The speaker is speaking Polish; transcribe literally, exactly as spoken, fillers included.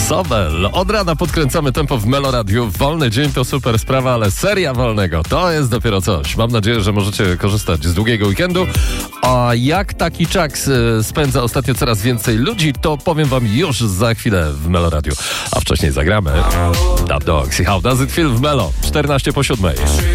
Sobel. Od rana podkręcamy tempo w Meloradiu. Wolny dzień to super sprawa, ale seria wolnego to jest dopiero coś. Mam nadzieję, że możecie korzystać z długiego weekendu. A jak taki czaks spędza ostatnio coraz więcej ludzi, to powiem wam już za chwilę w Meloradiu. A wcześniej zagramy Dub Dogs i How Does It Feel w Melo. czternaście po siódmej.